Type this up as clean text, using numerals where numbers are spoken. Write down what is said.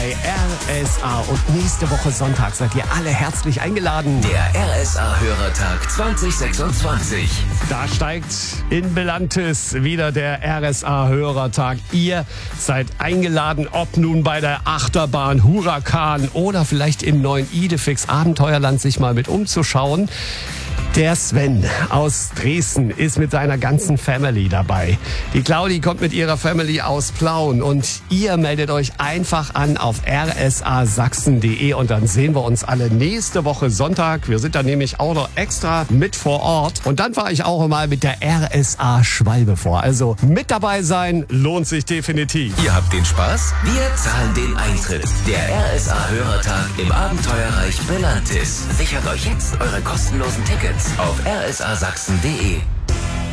bei RSA. Und nächste Woche Sonntag seid ihr alle herzlich eingeladen. Der RSA-Hörertag 2026. Da steigt in Belantis wieder der RSA-Hörertag. Ihr seid eingeladen, ob nun bei der Achterbahn Huracan oder vielleicht im neuen Idefix Abenteuerland sich mal mit umzuschauen. Der Sven aus Dresden ist mit seiner ganzen Family dabei. Die Claudi kommt mit ihrer Family aus Plauen und ihr meldet euch einfach an auf rsasachsen.de und dann sehen wir uns alle nächste Woche Sonntag. Wir sind da nämlich auch noch extra mit vor Ort und dann fahre ich auch mal mit der RSA Schwalbe vor. Also mit dabei sein lohnt sich definitiv. Ihr habt den Spaß? Wir zahlen den Eintritt. Der RSA-Hörertag im Abenteuerreich Belantis. Sichert euch jetzt eure kostenlosen Tickets auf rsasachsen.de.